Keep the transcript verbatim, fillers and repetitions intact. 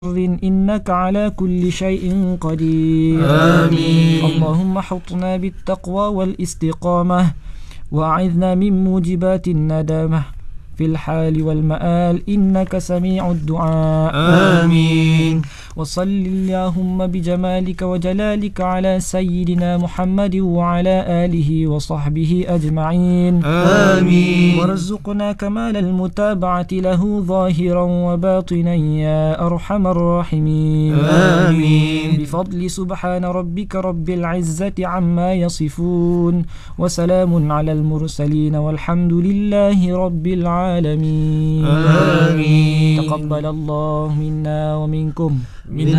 إنك على كل شيء قدير. آمين. اللهم حطنا بالتقوى والاستقامة وأعذنا من موجبات الندامة في الحال والمآل إنك سميع الدعاء. آمين. وصل اللهم بجمالك وجلالك على سيدنا محمد وعلى آله وصحبه أجمعين. آمين. وارزقنا كمال المتابعة له ظاهرا وباطنا يا أرحم الراحمين. آمين. بفضل سبحان ربك رب العزة عما يصفون وسلام على المرسلين والحمد لله رب العالمين. آمين. تقبل الله منا ومنكم. من